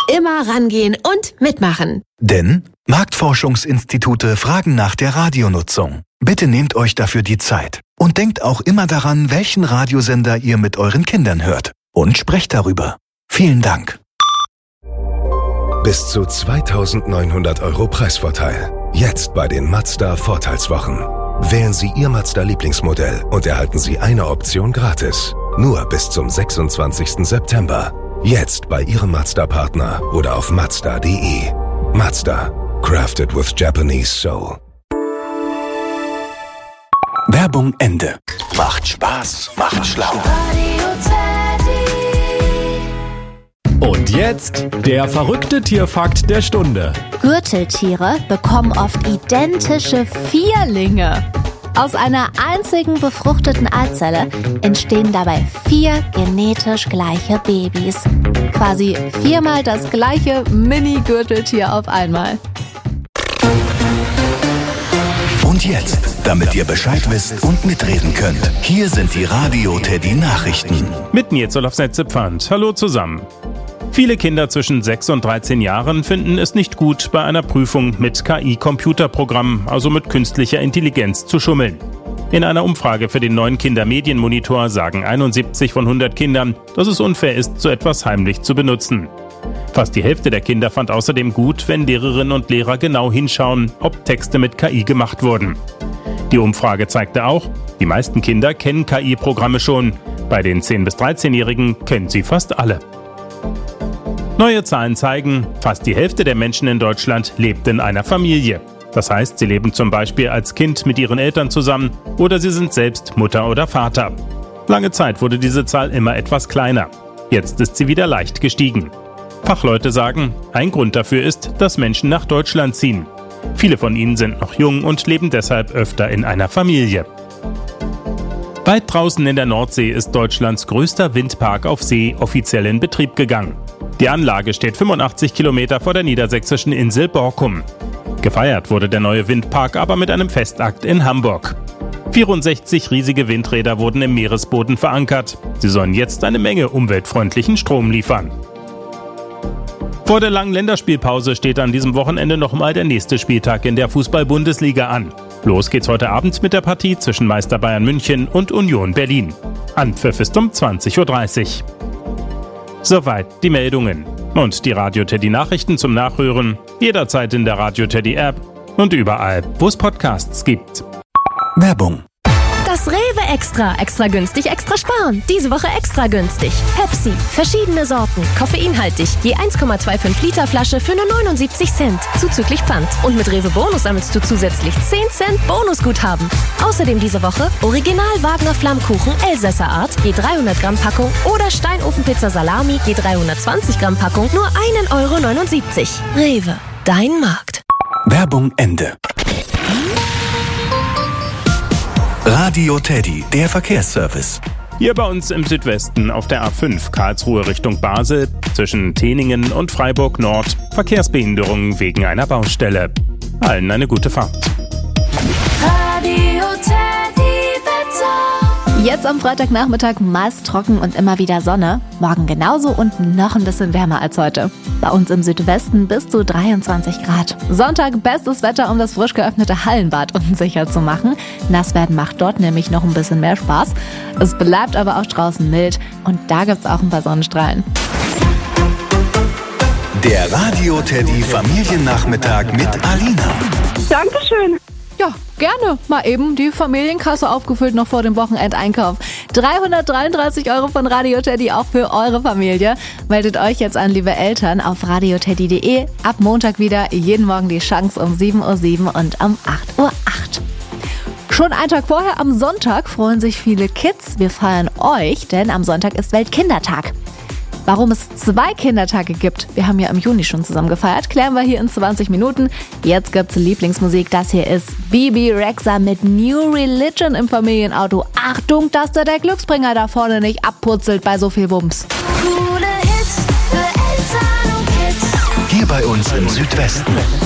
Immer rangehen und mitmachen. Denn Marktforschungsinstitute fragen nach der Radionutzung. Bitte nehmt euch dafür die Zeit. Und denkt auch immer daran, welchen Radiosender ihr mit euren Kindern hört. Und sprecht darüber. Vielen Dank. Bis zu 2.900 € Preisvorteil. Jetzt bei den Mazda Vorteilswochen. Wählen Sie Ihr Mazda-Lieblingsmodell und erhalten Sie eine Option gratis. Nur bis zum 26. September. Jetzt bei Ihrem Mazda-Partner oder auf Mazda.de. Mazda. Crafted with Japanese soul. Werbung Ende. Macht Spaß, macht schlau. Und jetzt der verrückte Tierfakt der Stunde. Gürteltiere bekommen oft identische Vierlinge. Aus einer einzigen befruchteten Eizelle entstehen dabei 4 genetisch gleiche Babys. Quasi 4-mal das gleiche Mini-Gürteltier auf einmal. Und jetzt, damit ihr Bescheid wisst und mitreden könnt, hier sind die Radio Teddy Nachrichten. Mit Nils Olafsnetze-Pfand. Hallo zusammen. Viele Kinder zwischen 6 und 13 Jahren finden es nicht gut, bei einer Prüfung mit KI-Computerprogrammen, also mit künstlicher Intelligenz, zu schummeln. In einer Umfrage für den neuen Kindermedienmonitor sagen 71 von 100 Kindern, dass es unfair ist, so etwas heimlich zu benutzen. Fast die Hälfte der Kinder fand außerdem gut, wenn Lehrerinnen und Lehrer genau hinschauen, ob Texte mit KI gemacht wurden. Die Umfrage zeigte auch, die meisten Kinder kennen KI-Programme schon. Bei den 10- bis 13-Jährigen kennen sie fast alle. Neue Zahlen zeigen, fast die Hälfte der Menschen in Deutschland lebt in einer Familie. Das heißt, sie leben zum Beispiel als Kind mit ihren Eltern zusammen oder sie sind selbst Mutter oder Vater. Lange Zeit wurde diese Zahl immer etwas kleiner. Jetzt ist sie wieder leicht gestiegen. Fachleute sagen, ein Grund dafür ist, dass Menschen nach Deutschland ziehen. Viele von ihnen sind noch jung und leben deshalb öfter in einer Familie. Weit draußen in der Nordsee ist Deutschlands größter Windpark auf See offiziell in Betrieb gegangen. Die Anlage steht 85 Kilometer vor der niedersächsischen Insel Borkum. Gefeiert wurde der neue Windpark aber mit einem Festakt in Hamburg. 64 riesige Windräder wurden im Meeresboden verankert. Sie sollen jetzt eine Menge umweltfreundlichen Strom liefern. Vor der langen Länderspielpause steht an diesem Wochenende nochmal der nächste Spieltag in der Fußball-Bundesliga an. Los geht's heute Abend mit der Partie zwischen Meister Bayern München und Union Berlin. Anpfiff ist um 20.30 Uhr. Soweit die Meldungen. Und die Radio Teddy Nachrichten zum Nachhören jederzeit in der Radio Teddy App und überall, wo es Podcasts gibt. Werbung. Das Rewe Extra. Extra günstig, extra sparen. Diese Woche extra günstig. Pepsi. Verschiedene Sorten. Koffeinhaltig. Je 1,25 Liter Flasche für nur 79 Cent. Zuzüglich Pfand. Und mit Rewe Bonus sammelst du zusätzlich 10 Cent Bonusguthaben. Außerdem diese Woche Original Wagner Flammkuchen Elsässer Art. Je 300 Gramm Packung. Oder Steinofenpizza Salami. Je 320 Gramm Packung. Nur 1,79 €. Rewe. Dein Markt. Werbung Ende. Radio Teddy, der Verkehrsservice. Hier bei uns im Südwesten auf der A5 Karlsruhe Richtung Basel zwischen Teningen und Freiburg Nord Verkehrsbehinderungen wegen einer Baustelle. Allen eine gute Fahrt. Radio Teddy Wetter. Jetzt am Freitagnachmittag meist trocken und immer wieder Sonne. Morgen genauso und noch ein bisschen wärmer als heute. Bei uns im Südwesten bis zu 23 Grad. Sonntag bestes Wetter, um das frisch geöffnete Hallenbad unsicher zu machen. Nass werden macht dort nämlich noch ein bisschen mehr Spaß. Es bleibt aber auch draußen mild und da gibt's auch ein paar Sonnenstrahlen. Der Radio Teddy Familiennachmittag mit Alina. Dankeschön. Ja, gerne. Mal eben die Familienkasse aufgefüllt noch vor dem Wochenendeinkauf. 333 € von Radio Teddy auch für eure Familie. Meldet euch jetzt an, liebe Eltern, auf radioteddy.de. Ab Montag wieder, jeden Morgen die Chance um 7:07 Uhr und um 8:08 Uhr. Schon einen Tag vorher, am Sonntag, freuen sich viele Kids. Wir feiern euch, denn am Sonntag ist Weltkindertag. Warum es 2 Kindertage gibt, wir haben ja im Juni schon zusammen gefeiert, klären wir hier in 20 Minuten. Jetzt gibt's Lieblingsmusik, das hier ist Bibi Rexha mit New Religion im Familienauto. Achtung, dass da der Glücksbringer da vorne nicht abpurzelt bei so viel Wumms. Hier bei uns im Südwesten.